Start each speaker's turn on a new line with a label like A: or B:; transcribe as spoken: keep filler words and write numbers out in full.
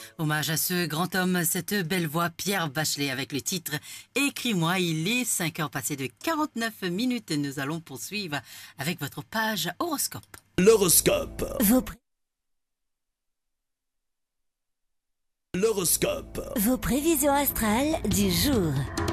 A: Hommage à ce grand homme, cette belle voix, Pierre Bachelet, avec le titre « Écris-moi ». Il est cinq heures passées de quarante-neuf minutes et nous allons poursuivre avec votre page horoscope.
B: L'horoscope.
C: Vos, pré-
B: L'horoscope.
C: vos prévisions astrales du jour.